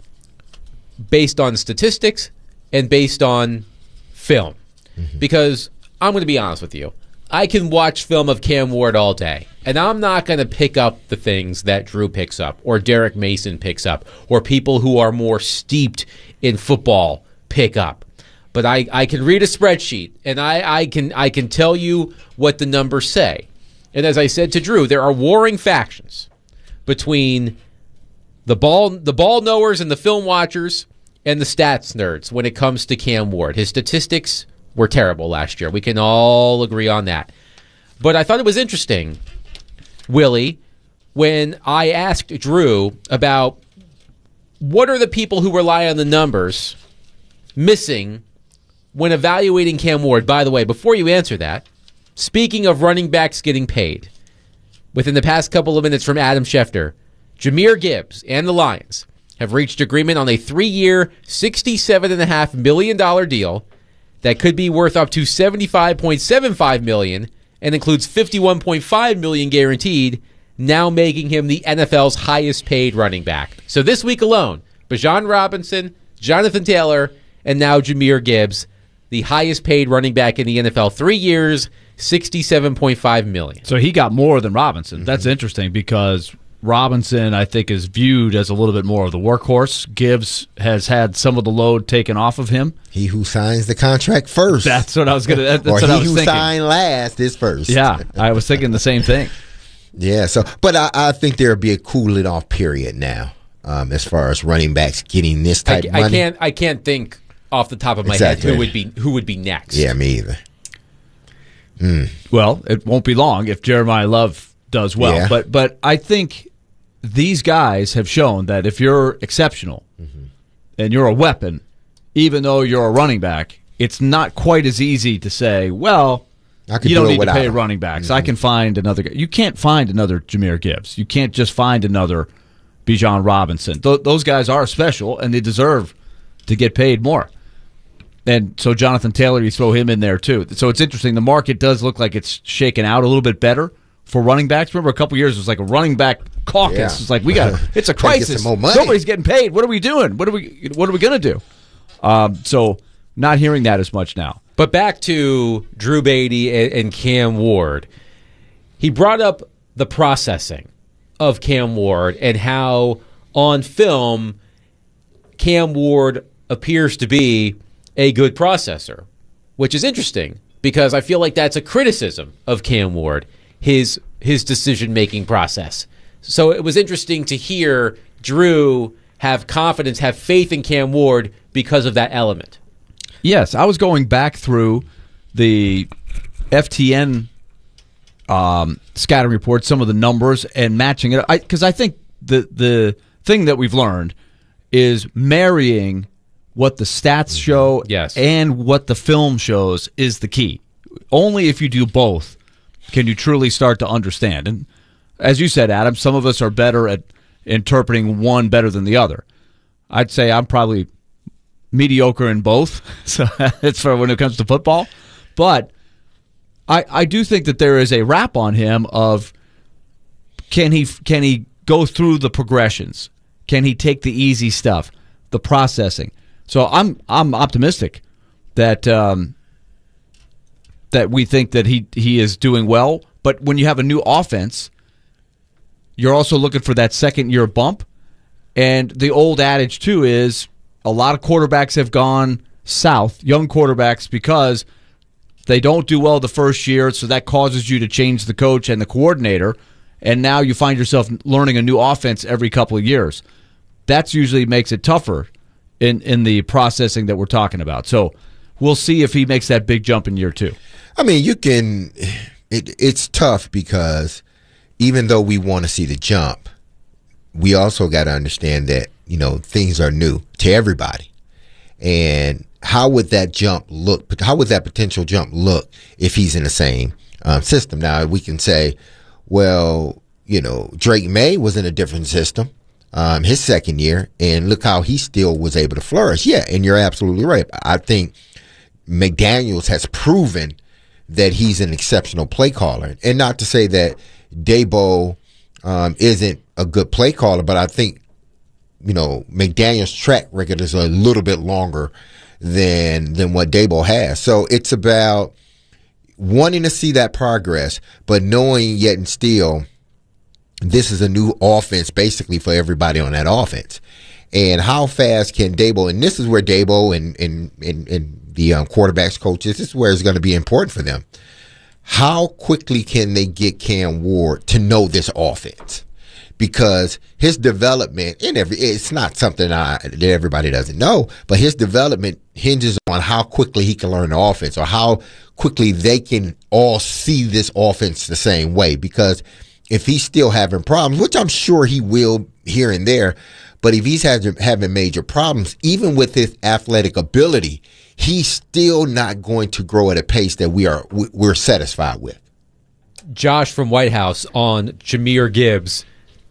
based on statistics and based on film. Mm-hmm. Because I'm going to be honest with you. I can watch film of Cam Ward all day, and I'm not going to pick up the things that Drew picks up or Derek Mason picks up or people who are more steeped in football pick up. But I, I can read a spreadsheet, and I, I can I can tell you what the numbers say. And as I said to Drew, there are warring factions between the ball the ball knowers and the film watchers and the stats nerds when it comes to Cam Ward. His statistics were terrible last year. We can all agree on that. But I thought it was interesting, Willie, when I asked Drew about what are the people who rely on the numbers missing when evaluating Cam Ward. By the way, before you answer that, speaking of running backs getting paid, within the past couple of minutes from Adam Schefter, Jahmyr Gibbs and the Lions have reached agreement on a three-year, sixty-seven point five million dollars deal that could be worth up to seventy-five point seven five million dollars and includes fifty-one point five million dollars guaranteed, now making him the N F L's highest-paid running back. So this week alone, Bijan Robinson, Jonathan Taylor, and now Jahmyr Gibbs, the highest-paid running back in the N F L. Three years, sixty-seven point five million dollars. So he got more than Robinson. Mm-hmm. That's interesting because Robinson, I think, is viewed as a little bit more of the workhorse. Gibbs has had some of the load taken off of him. He who signs the contract first. That's what I was going to. That's or what he I was who thinking. signed last is first. Yeah, I was thinking the same thing. Yeah. So, but I, I think there'll be a cooling off period now, um, as far as running backs getting this type I, of money. I can't. I can't think off the top of my exactly. head who would be who would be next. Yeah, me either. Mm. Well, it won't be long if Jeremiah Love does well, Yeah. but but I think these guys have shown that if you're exceptional mm-hmm. and you're a weapon, even though you're a running back, it's not quite as easy to say, well, I could you don't do it need to without pay him. running backs. Mm-hmm. I can find another guy. You can't find another Jahmyr Gibbs. You can't just find another Bijan Robinson. Th- those guys are special, and they deserve to get paid more. And so Jonathan Taylor, you throw him in there too. So it's interesting. The market does look like it's shaken out a little bit better for running backs. Remember a couple years it was like a running back caucus. Yeah. It's like we got it's a Gotta get crisis. some more money. Nobody's getting paid. What are we doing? What are we what are we going to do? Um, so not hearing that as much now. But back to Drew Beatty and, and Cam Ward. He brought up the processing of Cam Ward and how on film Cam Ward appears to be a good processor, which is interesting because I feel like that's a criticism of Cam Ward, his his decision-making process. So it was interesting to hear Drew have confidence, have faith in Cam Ward because of that element. Yes, I was going back through the F T N um, scouting report, some of the numbers, and matching it. Because I, I think the the thing that we've learned is marrying what the stats show yes. and what the film shows is the key. Only if you do both can you truly start to understand. And as you said, Adam, some of us are better at interpreting one better than the other. I'd say I'm probably mediocre in both, so that's for when it comes to football. But I I do think that there is a rap on him of can he can he go through the progressions? Can he take the easy stuff, the processing? So I'm I'm optimistic that um, that we think that he he is doing well. But when you have a new offense, you're also looking for that second year bump. And the old adage too is a lot of quarterbacks have gone south, young quarterbacks, because they don't do well the first year, so that causes you to change the coach and the coordinator, and now you find yourself learning a new offense every couple of years. That usually makes it tougher in, in the processing that we're talking about. So we'll see if he makes that big jump in year two. I mean, you can it, – it's tough because even though we want to see the jump, we also got to understand that, you know, things are new to everybody. And how would that jump look? How would that potential jump look if he's in the same um, system? Now, we can say, well, you know, Drake May was in a different system um, his second year, and look how he still was able to flourish. Yeah, and you're absolutely right. I think McDaniels has proven that he's an exceptional play caller. And not to say that Daboll um, isn't a good play caller, but I think, you know, McDaniels' track record is a little bit longer than than what Daboll has. So it's about wanting to see that progress, but knowing yet and still this is a new offense basically for everybody on that offense. And how fast can Daboll, and this is where Daboll and, and, and, and the um, quarterbacks coaches, this is where it's going to be important for them. How quickly can they get Cam Ward to know this offense? Because his development, and every it's not something I, that everybody doesn't know, but his development hinges on how quickly he can learn the offense or how quickly they can all see this offense the same way. Because if he's still having problems, which I'm sure he will here and there, but if he's having, having major problems, even with his athletic ability, he's still not going to grow at a pace that we are we're satisfied with. Josh from White House on Jahmyr Gibbs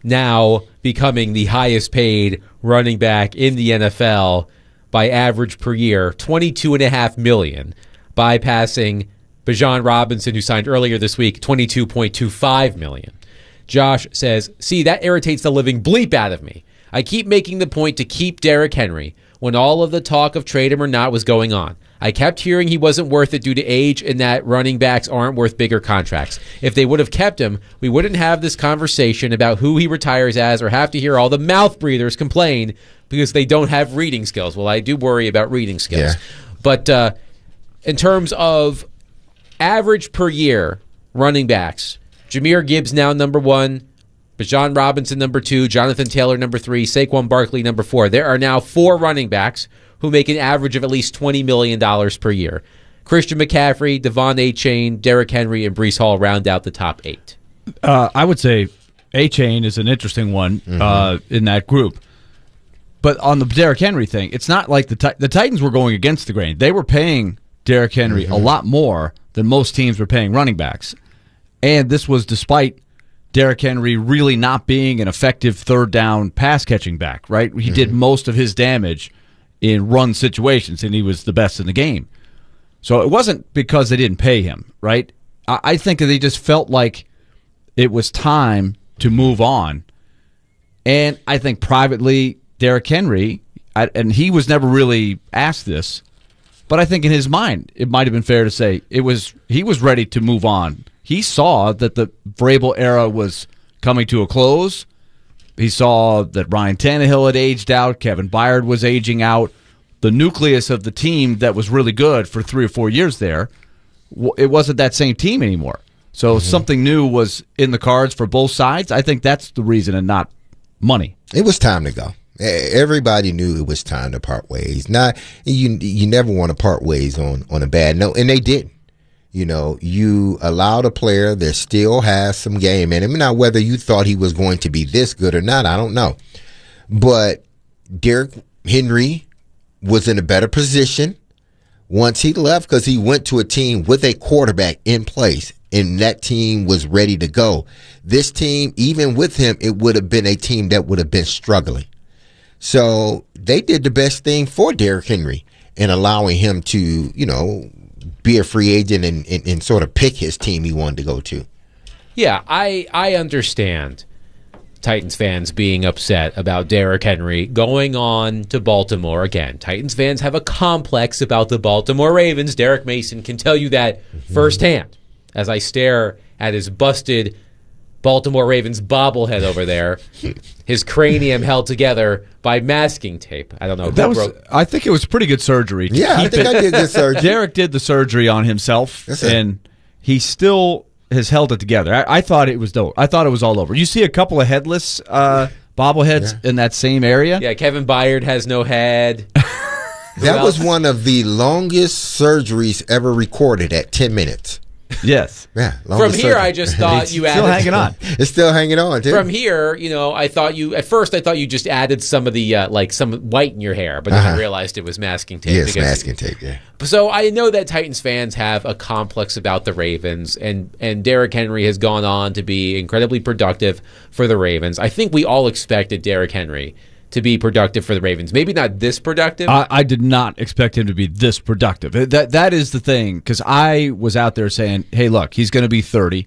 now becoming the highest paid running back in the N F L by average per year, twenty-two point five million dollars, bypassing Bijan Robinson, who signed earlier this week, twenty-two point two five million dollars. Josh says, see, that irritates the living bleep out of me. I keep making the point to keep Derrick Henry when all of the talk of trade him or not was going on. I kept hearing he wasn't worth it due to age and that running backs aren't worth bigger contracts. If they would have kept him, we wouldn't have this conversation about who he retires as or have to hear all the mouth breathers complain because they don't have reading skills. Well, I do worry about reading skills. Yeah. But uh, in terms of average per year running backs, Jahmyr Gibbs now number one, Bijan Robinson number two, Jonathan Taylor number three, Saquon Barkley number four. There are now four running backs who make an average of at least twenty million dollars per year. Christian McCaffrey, Devon Achane, Derrick Henry, and Breece Hall round out the top eight. Uh, I would say Achane is an interesting one mm-hmm. uh, in that group. But on the Derrick Henry thing, it's not like the ti- the Titans were going against the grain. They were paying Derrick Henry mm-hmm. a lot more than most teams were paying running backs. And this was despite Derrick Henry really not being an effective third down pass catching back, right? He mm-hmm. did most of his damage in run situations, and he was the best in the game. So it wasn't because they didn't pay him, right? I, I think that they just felt like it was time to move on. And I think privately, Derrick Henry, I, and he was never really asked this, but I think in his mind, it might have been fair to say it was he was ready to move on. He saw that the Vrabel era was coming to a close. He saw that Ryan Tannehill had aged out. Kevin Byard was aging out. The nucleus of the team that was really good for three or four years there, it wasn't that same team anymore. So mm-hmm. something new was in the cards for both sides. I think that's the reason and not money. It was time to go. Everybody knew it was time to part ways. Not you. You never want to part ways on, on a bad note, and they didn't. You know, you allowed a player that still has some game in him. Now, whether you thought he was going to be this good or not, I don't know. But Derrick Henry was in a better position once he left because he went to a team with a quarterback in place, and that team was ready to go. This team, even with him, it would have been a team that would have been struggling. So they did the best thing for Derrick Henry in allowing him to, you know, be a free agent and, and, and sort of pick his team he wanted to go to. Yeah, I I understand Titans fans being upset about Derrick Henry going on to Baltimore again. Titans fans have a complex about the Baltimore Ravens. Derek Mason can tell you that mm-hmm. firsthand as I stare at his busted Baltimore Ravens bobblehead over there, his cranium held together by masking tape. I don't know. That was, broke. I think it was pretty good surgery. Yeah, I think it. I did good surgery. Derek did the surgery on himself, That's and it. he still has held it together. I, I thought it was dope. I thought it was all over. You see a couple of headless uh, bobbleheads yeah. in that same area. Yeah, Kevin Byard has no head. That was one of the longest surgeries ever recorded at ten minutes. Yes. Yeah. From here, I just thought you added. Still hanging on. It's still hanging on, too. From here, you know, I thought you, at first, I thought you just added some of the, uh, like, some white in your hair, but then uh-huh. I realized it was masking tape. Yes, masking tape, yeah. So I know that Titans fans have a complex about the Ravens, and, and Derrick Henry has gone on to be incredibly productive for the Ravens. I think we all expected Derrick Henry to be productive for the Ravens. Maybe not this productive. I, I did not expect him to be this productive. That That is the thing, because I was out there saying, hey, look, he's going to be thirty.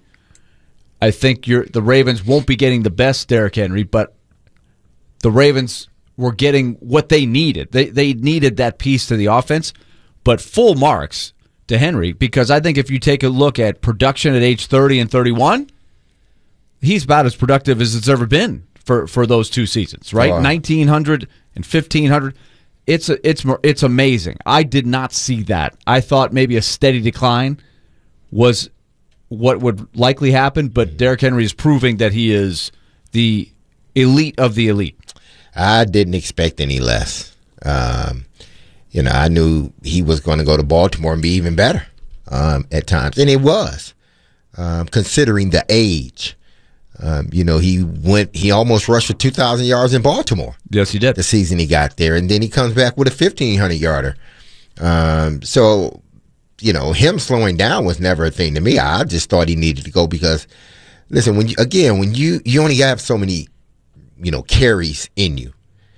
I think you're, the Ravens won't be getting the best Derrick Henry, but the Ravens were getting what they needed. They They needed that piece to the offense, but full marks to Henry, because I think if you take a look at production at age thirty and thirty-one, he's about as productive as it's ever been for, for those two seasons, right? Wow. nineteen hundred and fifteen hundred. It's a, it's it's amazing. I did not see that. I thought maybe a steady decline was what would likely happen, but Derrick Henry is proving that he is the elite of the elite. I didn't expect any less. Um, you know, I knew he was going to go to Baltimore and be even better um, at times, and it was, um, considering the age. Um, you know, he went. He almost rushed for two thousand yards in Baltimore. Yes, he did. The season he got there, and then he comes back with a fifteen hundred yarder. Um, so, you know, him slowing down was never a thing to me. I just thought he needed to go because, listen, when you, again, when you you only have so many, you know, carries in you,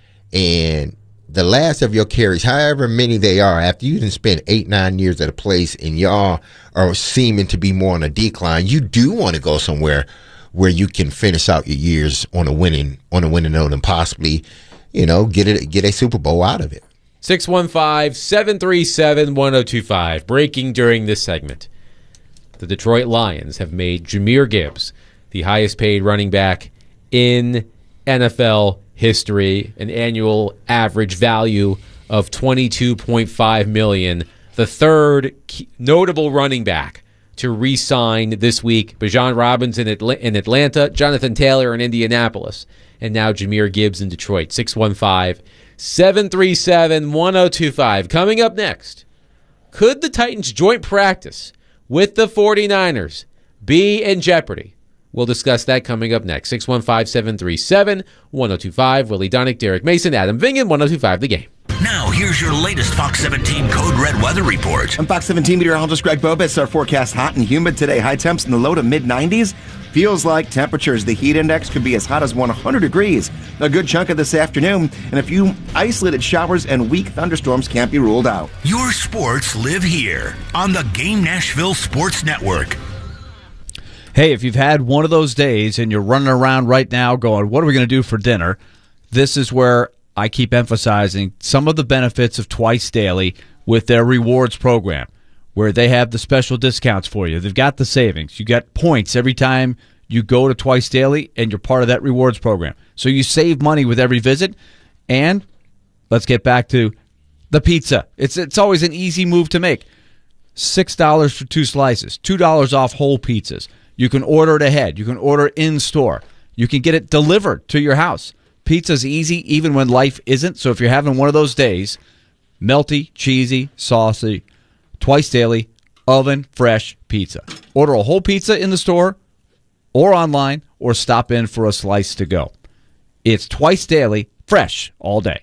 and the last of your carries, however many they are, after you didn't spend eight, nine years at a place and y'all are seeming to be more on a decline, you do want to go somewhere where you can finish out your years on a winning on a winning note and possibly, you know, get it get a Super Bowl out of it. six one five, seven three seven, one oh two five. Breaking during this segment. The Detroit Lions have made Jahmyr Gibbs the highest paid running back in N F L history, an annual average value of twenty-two point five million dollars. The third notable running back to re-sign this week. Bijan Robinson in Atlanta, Jonathan Taylor in Indianapolis, and now Jahmyr Gibbs in Detroit. six one five, seven three seven, one oh two five. Coming up next, could the Titans' joint practice with the 49ers be in jeopardy? We'll discuss that coming up next. six one five, seven three seven, one oh two five. Willie Donick, Derek Mason, Adam Vingan, one oh two five The Game. Now, here's your latest Fox seventeen Code Red weather report. I'm Fox seventeen meteorologist Greg Bobis. Our forecast hot and humid today. High temps in the low to mid nineties. Feels like temperatures. The heat index could be as hot as one hundred degrees. A good chunk of this afternoon, and a few isolated showers and weak thunderstorms can't be ruled out. Your sports live here on the Game Nashville Sports Network. Hey, if you've had one of those days and you're running around right now going, what are we going to do for dinner? This is where I keep emphasizing some of the benefits of Twice Daily with their rewards program, where they have the special discounts for you. They've got the savings. You got points every time you go to Twice Daily, and you're part of that rewards program. So you save money with every visit. And let's get back to the pizza. It's it's always an easy move to make. six dollars for two slices, two dollars off whole pizzas. You can order it ahead. You can order in-store. You can get it delivered to your house. Pizza's easy even when life isn't. So if you're having one of those days, melty, cheesy, saucy, Twice Daily, oven fresh pizza. Order a whole pizza in the store or online, or stop in for a slice to go. It's Twice Daily, fresh all day.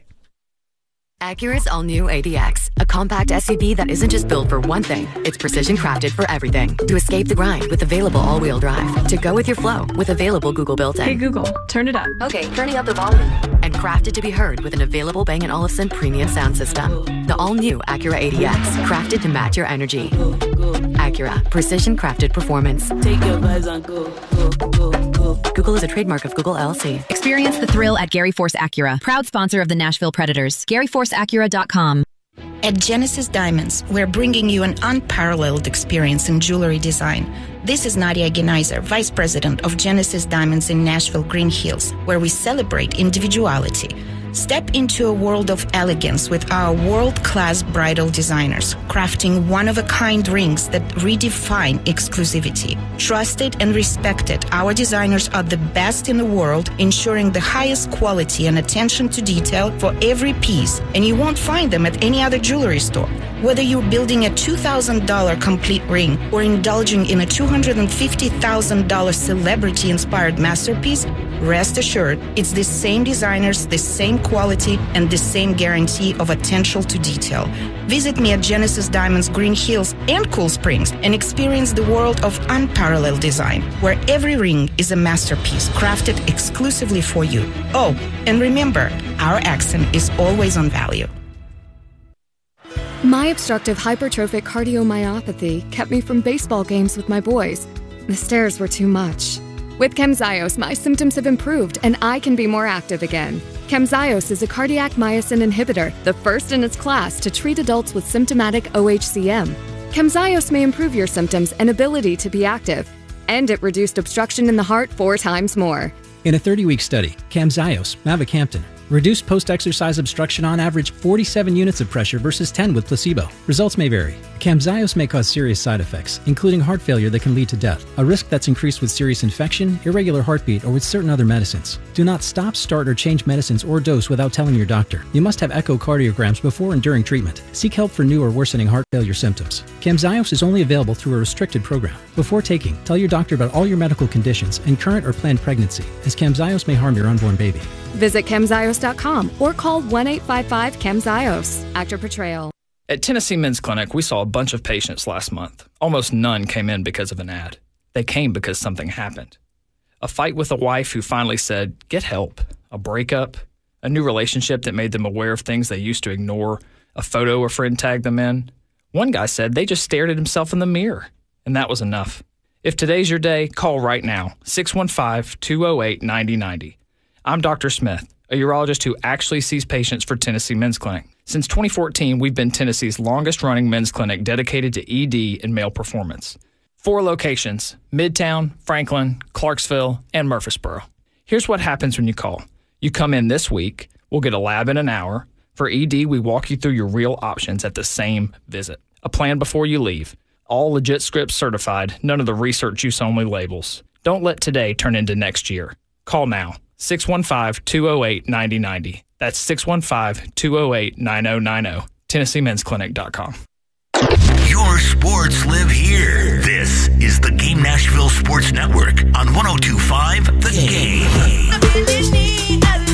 Acura's all-new A D X, a compact S U V that isn't just built for one thing, it's precision crafted for everything. To escape the grind with available all-wheel drive. To go with your flow with available Google built-in. Hey Google, turn it up. Okay, turning up the volume. And crafted to be heard with an available Bang and Olufsen premium sound system. The all-new Acura A D X, crafted to match your energy. Acura, precision crafted performance. Take your vibes on go, go, go, go. Google is a trademark of Google L L C. Experience the thrill at Gary Force Acura, proud sponsor of the Nashville Predators. Gary Force Acura dot com. At Genesis Diamonds, we're bringing you an unparalleled experience in jewelry design. This is Nadia Genaiser, Vice President of Genesis Diamonds in Nashville Green Hills, where we celebrate individuality. Step into a world of elegance with our world-class bridal designers, crafting one-of-a-kind rings that redefine exclusivity. Trusted and respected, our designers are the best in the world, ensuring the highest quality and attention to detail for every piece, and you won't find them at any other jewelry store. Whether you're building a two thousand dollars complete ring or indulging in a two hundred fifty thousand dollars celebrity-inspired masterpiece, Rest assured, it's the same designers, the same quality, and the same guarantee of attention to detail. Visit me at Genesis Diamonds Green Hills and Cool Springs and experience the world of unparalleled design, where every ring is a masterpiece crafted exclusively for you. Oh, and remember, our accent is always on value. My obstructive hypertrophic cardiomyopathy kept me from baseball games with my boys. The stairs were too much. With Camzyos, my symptoms have improved and I can be more active again. Camzyos is a cardiac myosin inhibitor, the first in its class to treat adults with symptomatic O H C M. Camzyos may improve your symptoms and ability to be active, and it reduced obstruction in the heart four times more. In a thirty-week study, Camzyos, mavacamten, reduced post-exercise obstruction on average forty-seven units of pressure versus ten with placebo. Results may vary. Camzyos may cause serious side effects, including heart failure that can lead to death, a risk that's increased with serious infection, irregular heartbeat, or with certain other medicines. Do not stop, start, or change medicines or dose without telling your doctor. You must have echocardiograms before and during treatment. Seek help for new or worsening heart failure symptoms. Camzyos is only available through a restricted program. Before taking, tell your doctor about all your medical conditions and current or planned pregnancy, as Camzyos may harm your unborn baby. Visit camzyos dot com or call one eight five five camzyos. Actor Portrayal. At Tennessee Men's Clinic, we saw a bunch of patients last month. Almost none came in because of an ad. They came because something happened. A fight with a wife who finally said, get help. A breakup. A new relationship that made them aware of things they used to ignore. A photo a friend tagged them in. One guy said they just stared at himself in the mirror. And that was enough. If today's your day, call right now. six one five, two oh eight, nine oh nine oh. I'm Doctor Smith, a urologist who actually sees patients for Tennessee Men's Clinic. Since twenty fourteen, we've been Tennessee's longest-running men's clinic dedicated to E D and male performance. Four locations: Midtown, Franklin, Clarksville, and Murfreesboro. Here's what happens when you call. You come in this week, we'll get a lab in an hour. For E D, we walk you through your real options at the same visit. A plan before you leave. All legit scripts certified, none of the research use only labels. Don't let today turn into next year. Call now. six one five, two oh eight, nine oh nine oh. That's six one five, two oh eight, nine oh nine oh. Tennessee Men's Clinic dot com. Your sports live here. This is the Game Nashville Sports Network on one oh two point five The Game.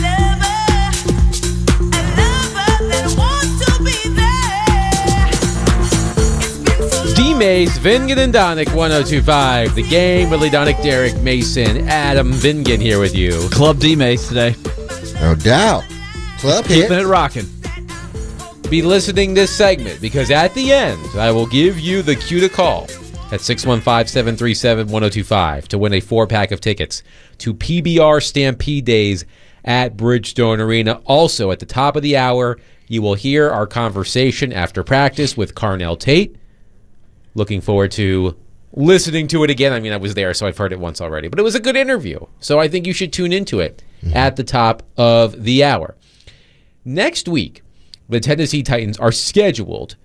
D-Mays, Vingan and Donick, one oh two point five The Game. Willie Donick, Derek Mason, Adam Vingan here with you. Club D-Mays today. No doubt. Club hit. Keeping it rocking. Be listening this segment because at the end, I will give you the cue to call at six one five, seven three seven, one oh two five to win a four-pack of tickets to P B R Stampede Days at Bridgestone Arena. Also, at the top of the hour, you will hear our conversation after practice with Carnell Tate. Looking forward to listening to it again. I mean, I was there, so I've heard it once already. But it was a good interview, so I think you should tune into it mm-hmm. at the top of the hour. Next week, the Tennessee Titans are scheduled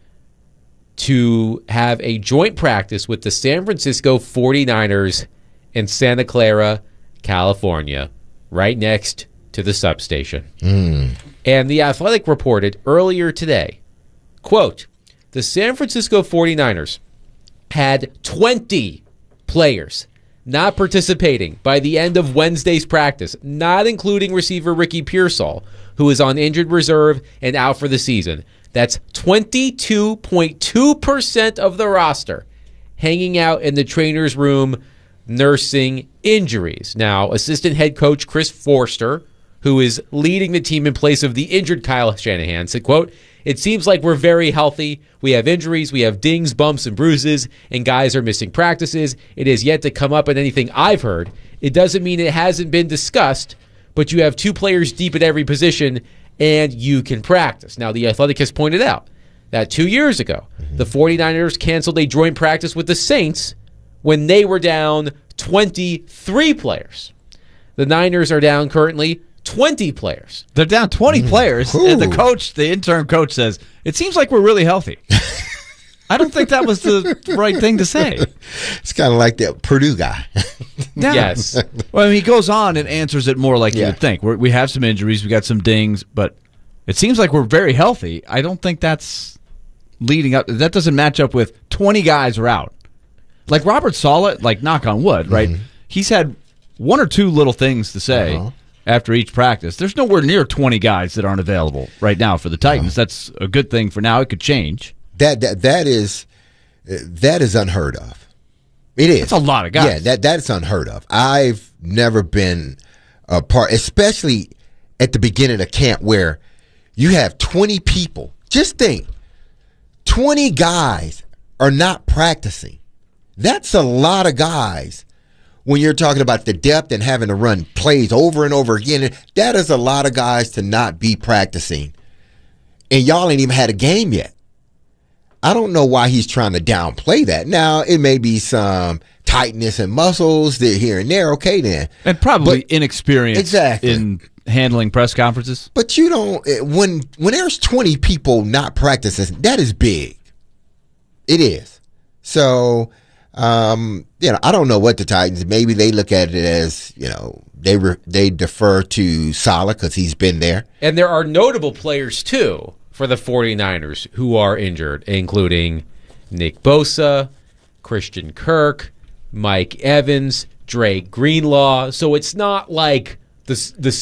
to have a joint practice with the San Francisco forty-niners in Santa Clara, California, right next to the substation. Mm. And The Athletic reported earlier today, quote, the San Francisco forty-niners had twenty players not participating by the end of Wednesday's practice, not including receiver Ricky Pearsall, who is on injured reserve and out for the season. That's twenty-two point two percent of the roster hanging out in the trainer's room nursing injuries. Now, assistant head coach Chris Forster, who is leading the team in place of the injured Kyle Shanahan, said, quote, it seems like we're very healthy. We have injuries, we have dings, bumps, and bruises, and guys are missing practices. It has yet to come up in anything I've heard. It doesn't mean it hasn't been discussed, but you have two players deep at every position, and you can practice. Now, The Athletic has pointed out that two years ago, mm-hmm. the forty-niners canceled a joint practice with the Saints when they were down twenty-three players. The Niners are down currently twenty players. They're down twenty mm. players, Ooh. and the coach, the interim coach says, it seems like we're really healthy. I don't think that was the right thing to say. It's kind of like that Purdue guy. Yeah. Yes. Well, I mean, he goes on and answers it more like yeah. you would think. We're, we have some injuries, we got some dings, but it seems like we're very healthy. I don't think that's leading up. That doesn't match up with twenty guys are out. Like Robert Saleh, like knock on wood, right? Mm-hmm. He's had one or two little things to say Uh-huh. after each practice. There's nowhere near twenty guys that aren't available right now for the Titans. Uh-huh. That's a good thing for now. It could change. That that that is that is unheard of. It is. That's a lot of guys. Yeah, that that's unheard of. I've never been a part, especially at the beginning of camp, where you have twenty people. Just think, twenty guys are not practicing. That's a lot of guys when you're talking about the depth and having to run plays over and over again. That is a lot of guys to not be practicing. And y'all ain't even had a game yet. I don't know why he's trying to downplay that. Now, it may be some tightness and muscles that here and there. Okay, then. And probably but, inexperience exactly. in handling press conferences. But you don't, when when there's twenty people not practicing, that is big. It is. So, um, you know, I don't know what the Titans, maybe they look at it as, you know, they re, they defer to Saleh because he's been there. And there are notable players, too, for the 49ers who are injured, including Nick Bosa, Christian Kirk, Mike Evans, Dre Greenlaw. So it's not like the the